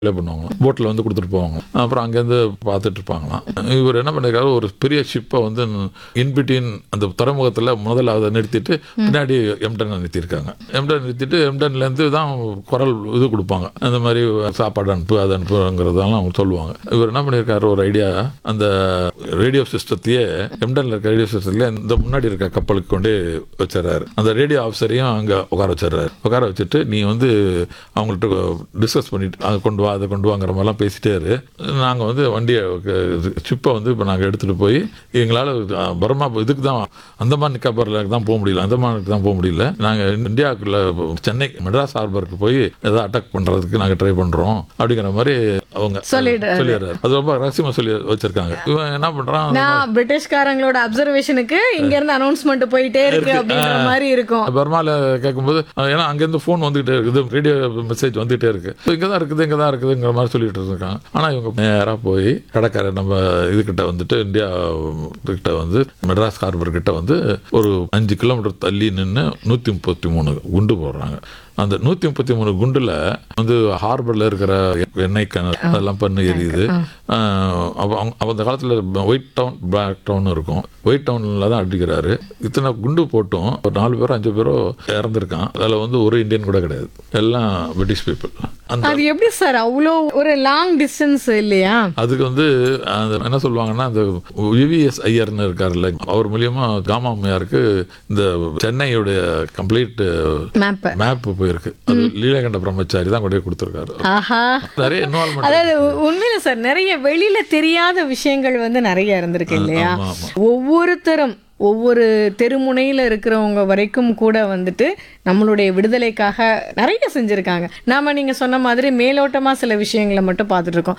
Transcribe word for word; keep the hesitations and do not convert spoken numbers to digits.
பண்ணுவாங்க, போட்டில் வந்து கொடுத்துட்டு போவாங்க. அப்புறம் அங்கேருந்து பார்த்துட்டு இருப்பாங்களாம். இவர் என்ன பண்ணிருக்காரு, ஒரு பெரிய ஷிப்பை வந்து இன்பிட்வீன் அந்த துறைமுகத்தில் முதல்ல அதை நிறுத்திட்டு பின்னாடி எம்டனை நிறுத்தியிருக்காங்க. எம்டன் நிறுத்திட்டு எம்டன்லேருந்து தான் குரல் இது கொடுப்பாங்க, அந்த மாதிரி சாப்பாடு அனுப்பு அதை அனுப்புங்கிறதெல்லாம் அவங்க சொல்லுவாங்க. இவர் என்ன பண்ணியிருக்காரு, ஒரு ஐடியா, அந்த ரேடியோ சிஸ்டத்தையே எம்டனில் இருக்க ரேடியோ சிஸ்டத்தில் இந்த முன்னாடி இருக்க கப்பலுக்கு கொண்டே வச்சிடறாரு. அந்த ரேடியோ ஆஃபீஸரையும் அங்கே உட்கார வச்சிடறாரு. உட்கார வச்சுட்டு நீ வந்து அவங்கள்ட்ட டிஸ்கஸ் பண்ணிட்டு அதை கொண்டு வா அதை கொண்டு வாங்குற மாதிரிலாம் பேசிட்டே இரு. நாங்கள் வந்து வண்டியை ஷிப்பை வந்து இப்போ நாங்கள் எடுத்துகிட்டு போய் எங்களால் பர்மா இதுக்கு தான் அந்தமான் நிக்கோபாரில் தான் போக முடியல, அந்தமானுக்கு தான் போக முடியல. நாங்கள் இந்தியாவுக்குள்ள சென்னை மெட்ராஸ் ஹார்பருக்கு போய் ஏதாவது அட்டாக் பண்ணுறதுக்கு நாங்கள் ட்ரை பண்ணுறோம் அப்படிங்கிற மாதிரி அவங்க சொல்லிடுறாரு. அது ரொம்ப ரகசியமாக சொல்லி வச்சிருக்காங்க. இவன் என்ன பண்ணுறான், நான் பிரிட்டிஷ்காரங்களோட அப்சர்வேஷனுக்கு இங்க இருந்து அனௌன்ஸ்மெண்ட் போயிட்டே இருக்கு அப்படின்ற மாதிரி இருக்கும். பர்மாவில் கேட்கும்போது ஏன்னா அங்கேருந்து ஃபோன் வந்துகிட்டே இருக்குது, ரேடியோ மெசேஜ் வந்துகிட்டே இருக்கு, இங்கே தான் இருக்குது இங்கே தான் இருக்குதுங்கிற மாதிரி சொல்லிட்டு இருக்காங்க. ஆனால் இவங்க நேராக போய் கடற்கரை நம்ம இதுக்கிட்ட வந்துட்டு இந்தியா கிட்ட வந்து மெட்ராஸ் ஹார்பர் கிட்ட வந்து ஒரு அஞ்சு கிலோமீட்டர் தள்ளி நின்று நூற்றி முப்பத்தி மூணு குண்டு போடுறாங்க. அந்த நூற்றி முப்பத்தி மூணு குண்டில் வந்து ஹார்பரில் இருக்கிற எண்ணெய் கிணறு அதெல்லாம் பண்ணு எரியுது. அந்த காலத்தில் ஒயிட் டவுன் பிளாக் டவுன் இருக்கும், ஒயிட் டவுனில் தான் அடிக்கிறாரு. இத்தனை குண்டு போட்டும் ஒரு நாலு பேரோ அஞ்சு பேரோ இறந்துருக்கான். அதில் வந்து ஒரு இந்தியன் கூட கிடையாது, எல்லாம் பிரிட்டிஷ் பீப்புள். அது எப்படி சார் அவ்வளோ ஒரு லாங் டிஸ்டன்ஸ் இல்லையா? அதுக்கு வந்து என்ன சொல்லுவாங்கன்னா, அந்த விவிஎஸ் ஐயர்னு இருக்காருல்ல, அவர் மூலியமா காமாமையாருக்கு இந்த சென்னையுடைய கம்ப்ளீட் மேப் மேப் போயிருக்கு. அது லீலகண்ட பிரம்மச்சாரி தான் கொண்டு போய் கொடுத்துருக்காரு. நிறைய இன்வால்வ்மெண்ட். அதாவது உண்மையில சார் நிறைய வெளியில தெரியாத விஷயங்கள் வந்து நிறைய இருந்திருக்கு இல்லையா? ஒவ்வொருத்தரும் ஒவ்வொரு தெருமுனையில் இருக்கிறவங்க வரைக்கும் கூட வந்துட்டு நம்மளுடைய விடுதலைக்காக நிறைய செஞ்சுருக்காங்க. நாம் நீங்கள் சொன்ன மாதிரி மேலோட்டமாக சில விஷயங்களை மட்டும் பார்த்துட்டு இருக்கோம்.